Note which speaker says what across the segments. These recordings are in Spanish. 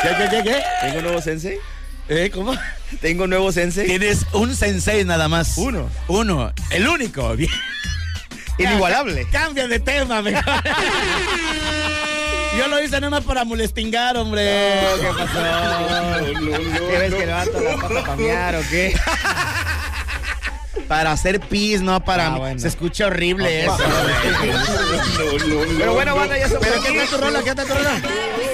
Speaker 1: ¿Qué?
Speaker 2: ¿Tengo un nuevo sensei?
Speaker 1: ¿Cómo?
Speaker 2: ¿Tengo un nuevo sensei?
Speaker 1: Tienes un sensei nada más. Uno. El único. Bien.
Speaker 2: Inigualable.
Speaker 1: Cambia de tema, mejor. Yo lo hice nada más para molestingar, hombre.
Speaker 2: ¿Qué pasó? ¿Qué ves que levanto la pata para mear o qué?
Speaker 1: Para hacer pis, no para...
Speaker 2: bueno.
Speaker 1: Se escucha horrible eso.
Speaker 2: Pero bueno, banda, ya estamos
Speaker 1: ¿Pero
Speaker 2: aquí.
Speaker 1: qué tal tu rola? ¿Qué tal tu rola?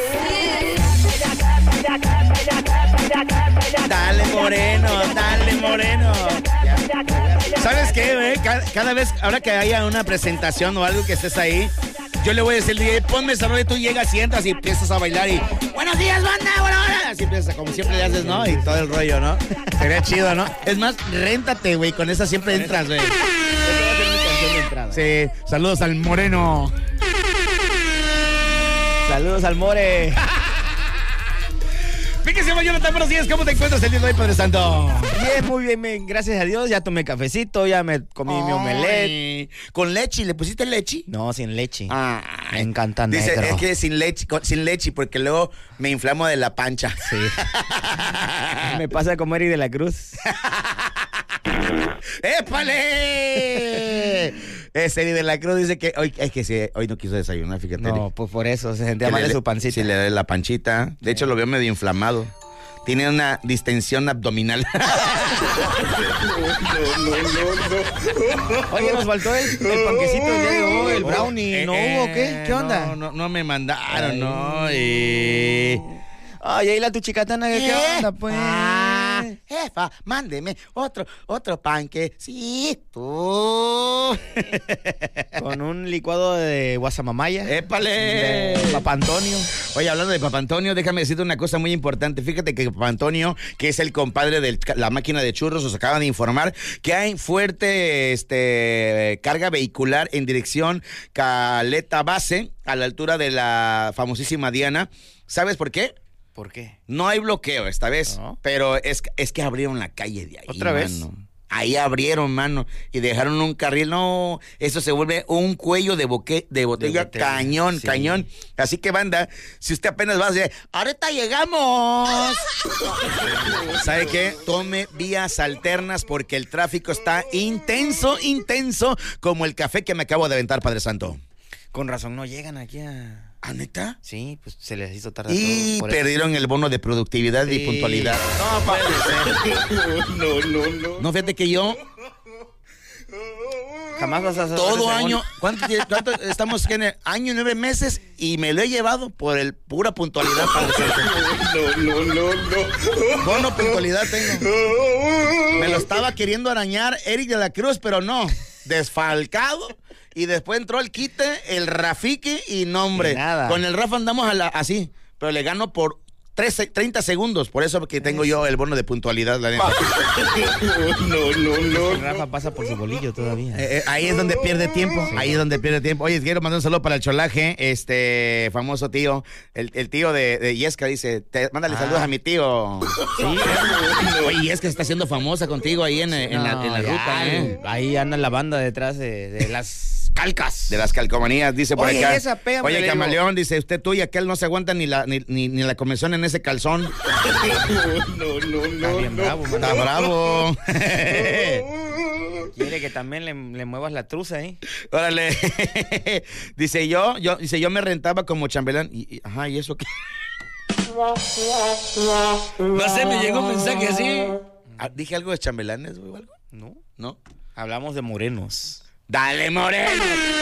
Speaker 1: Dale moreno. ¿Sabes qué, güey? Cada vez, ahora que haya una presentación o algo que estés ahí, yo le voy a decir al DJ, ponme esa rola y tú llegas, sientas y empiezas a bailar y... ¡Buenos días, banda! ¡Buenas horas! Así empiezas, como siempre le haces, ¿no? Y todo el rollo, ¿no? Sería chido, ¿no? Es más, réntate, güey, con esa siempre entras, güey.
Speaker 2: Esa va a ser mi canción de entrada.
Speaker 1: Sí, saludos al moreno.
Speaker 2: Saludos al More.
Speaker 1: Fíjese, Jonathan, buenos días. ¿Cómo te encuentras el día de hoy, Padre Santo?
Speaker 2: Bien, muy bien, gracias a Dios. Ya tomé cafecito, ya me comí mi omelette.
Speaker 1: Ay, ¿con leche? ¿Le pusiste leche?
Speaker 2: No, sin leche.
Speaker 1: Ah,
Speaker 2: Me encanta
Speaker 1: dice,
Speaker 2: negro.
Speaker 1: es que sin leche, porque luego me inflamo de la pancha.
Speaker 2: Sí. Me pasa como Eri de la Cruz.
Speaker 1: ¡Épale! Eri de la Cruz dice que hoy, es que sí, hoy no quiso desayunar, fíjate.
Speaker 2: No, pues por eso, se sentía
Speaker 1: Que
Speaker 2: mal
Speaker 1: le-
Speaker 2: de su pancita.
Speaker 1: Sí, le da la panchita. De hecho, lo veo medio inflamado. Tiene una distensión abdominal.
Speaker 2: Oye, nos faltó el panquecito del día de hoy, el brownie. ¿No hubo o qué? ¿Qué onda?
Speaker 1: No me mandaron,
Speaker 2: Ay.
Speaker 1: ¿no?
Speaker 2: Ay, ahí la tu chicatana, ¿qué onda, pues?
Speaker 1: Jefa, mándeme otro panquecito.
Speaker 2: Con un licuado de guasamamaya.
Speaker 1: ¡Épale!
Speaker 2: De Papa Antonio.
Speaker 1: Oye, hablando de Papa Antonio, déjame decirte una cosa muy importante. Fíjate que Papa Antonio, que es el compadre de la máquina de churros, nos acaban de informar que hay fuerte carga vehicular en dirección Caleta Base, a la altura de la famosísima Diana. ¿Sabes por qué?
Speaker 2: ¿Por qué?
Speaker 1: No hay bloqueo esta vez,
Speaker 2: ¿No?
Speaker 1: pero es que abrieron la calle de ahí.
Speaker 2: ¿Otra vez?
Speaker 1: Mano. Ahí abrieron, mano, y dejaron un carril. No, eso se vuelve un cuello de botella,
Speaker 2: De botella,
Speaker 1: cañón,
Speaker 2: sí.
Speaker 1: cañón. Así que, banda, si usted apenas va a decir, ahorita llegamos. ¿Sabe qué? Tome vías alternas porque el tráfico está intenso como el café que me acabo de aventar, Padre Santo.
Speaker 2: Con razón no llegan aquí a...
Speaker 1: ¿Ah, neta?
Speaker 2: Sí, pues se les hizo tarde
Speaker 1: Y
Speaker 2: todo. Por eso.
Speaker 1: perdieron el bono de productividad y
Speaker 2: Sí.
Speaker 1: puntualidad. No puede ser. No, fíjate que yo
Speaker 2: Jamás vas a hacer
Speaker 1: todo
Speaker 2: ese
Speaker 1: año,
Speaker 2: bono.
Speaker 1: ¿cuánto estamos en el año y 9 meses? Y me lo he llevado por el pura puntualidad, Padre Santo. Bono puntualidad tengo. Me lo estaba queriendo arañar Eric de la Cruz, pero no. Desfalcado. Y después entró el quite, el Rafiki y no, hombre.
Speaker 2: Y nada.
Speaker 1: Con el Rafa andamos así, pero le gano por 30 segundos. Por eso que tengo yo el bono de puntualidad, la neta.
Speaker 2: Rafa pasa por su bolillo todavía.
Speaker 1: Ahí es donde pierde tiempo.
Speaker 2: Sí.
Speaker 1: Ahí es donde pierde tiempo. Oye, quiero mandar un saludo para el Cholaje, famoso tío. El tío de Yesca dice, mándale saludos a mi tío.
Speaker 2: Sí.
Speaker 1: Oye, Yesca está haciendo famosa contigo ahí en la ruta.
Speaker 2: Ahí anda la banda detrás de las calcas.
Speaker 1: De las calcomanías, dice por
Speaker 2: Oye,
Speaker 1: acá.
Speaker 2: esa, pégame,
Speaker 1: Oye,
Speaker 2: le digo.
Speaker 1: Camaleón, dice, usted tú y aquel no se aguantan ni la comezón en ese calzón.
Speaker 2: Está bien bravo, man.
Speaker 1: Está bravo.
Speaker 2: Quiere que también le muevas la truza, ¿eh?
Speaker 1: Órale. Dice yo me rentaba como chambelán. Ajá, ¿y eso qué? No sé, me llegó un mensaje así. ¿Dije algo de chambelanes, güey, o algo?
Speaker 2: No.
Speaker 1: ¿No?
Speaker 2: Hablamos de morenos.
Speaker 1: ¡Dale, moreno!